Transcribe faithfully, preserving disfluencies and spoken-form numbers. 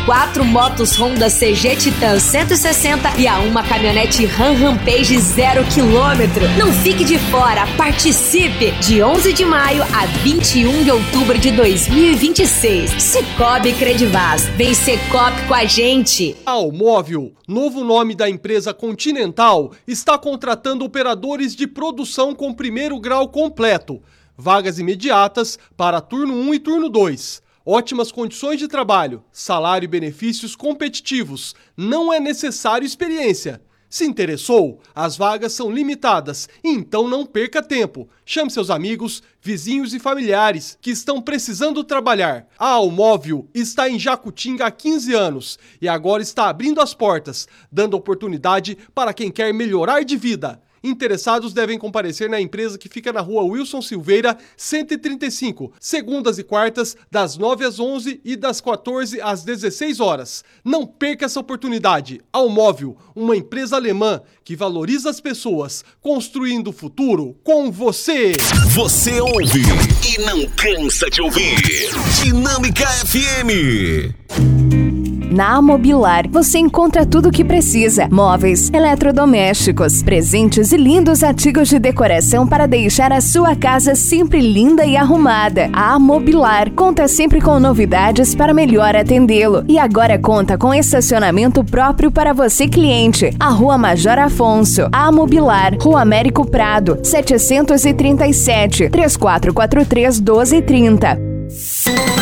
quatro motos Honda C G Titan cento e sessenta e a uma caminhonete Ram Rampage zero quilômetro. Não fique de fora, participe! De onze de maio a vinte e um de outubro de dois mil e vinte e seis. Cicobi Credivaz, vem Secop com a gente! A Almóvel, novo nome da empresa Continental, está contratando operadores de produção com primeiro grau completo. Vagas imediatas para turno um e turno dois. Ótimas condições de trabalho, salário e benefícios competitivos. Não é necessário experiência. Se interessou? As vagas são limitadas, então não perca tempo. Chame seus amigos, vizinhos e familiares que estão precisando trabalhar. A Almóvel está em Jacutinga há quinze anos e agora está abrindo as portas, dando oportunidade para quem quer melhorar de vida. Interessados devem comparecer na empresa que fica na rua Wilson Silveira, cento e trinta e cinco, segundas e quartas, das nove às onze e das quatorze às dezesseis horas. Não perca essa oportunidade. Almóvel, uma empresa alemã que valoriza as pessoas, construindo o futuro com você. Você ouve e não cansa de ouvir. Dinâmica F M. Na Amobilar, você encontra tudo o que precisa: móveis, eletrodomésticos, presentes e lindos artigos de decoração para deixar a sua casa sempre linda e arrumada. A Amobilar conta sempre com novidades para melhor atendê-lo. E agora conta com estacionamento próprio para você, cliente. A Rua Major Afonso. A Amobilar, Rua Américo Prado, setecentos e trinta e sete, três quatro quatro três, doze trinta.